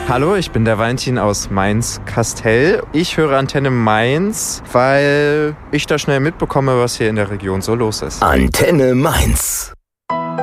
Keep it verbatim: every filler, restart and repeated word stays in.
Hallo, ich bin der Valentin aus Mainz-Kastell. Ich höre Antenne Mainz, weil ich da schnell mitbekomme, was hier in der Region so los ist. Antenne Mainz.